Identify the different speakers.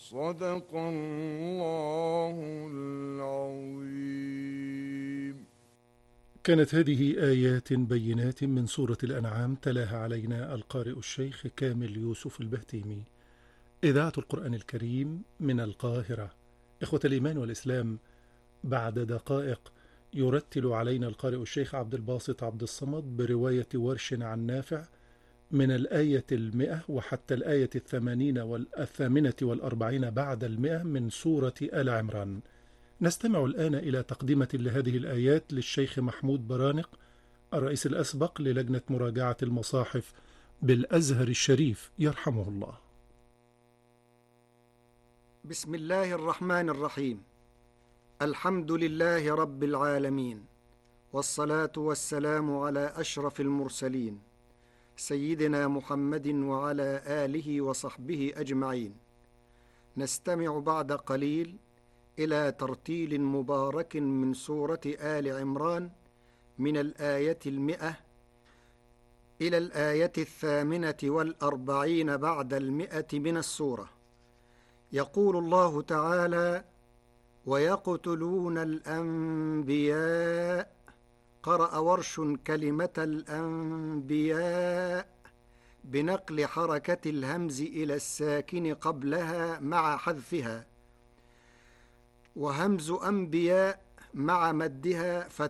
Speaker 1: صدق الله العظيم.
Speaker 2: كانت هذه آيات بينات من سورة الأنعام، تلاها علينا القارئ الشيخ كامل يوسف البهتيمي، إذاعة القرآن الكريم من القاهرة. إخوة الإيمان والإسلام، بعد دقائق يرتل علينا القارئ الشيخ عبد الباسط عبد الصمد برواية ورش عن نافع من الآية 100 وحتى الآية 38 بعد 100 من سورة آل عمران. نستمع الآن إلى تقدمة لهذه الآيات للشيخ محمود برانق، الرئيس الأسبق للجنة مراجعة المصاحف بالأزهر الشريف، يرحمه الله.
Speaker 3: بسم الله الرحمن الرحيم. الحمد لله رب العالمين، والصلاة والسلام على أشرف المرسلين سيدنا محمد وعلى آله وصحبه أجمعين. نستمع بعد قليل إلى ترتيل مبارك من سورة آل عمران من الآية 100 إلى الآية 48 بعد 100 من السورة. يقول الله تعالى: ويقتلون الأنبياء. قرأ ورش كلمة الأنبياء بنقل حركة الهمز إلى الساكن قبلها مع حذفها، وهمز أنبياء مع مدها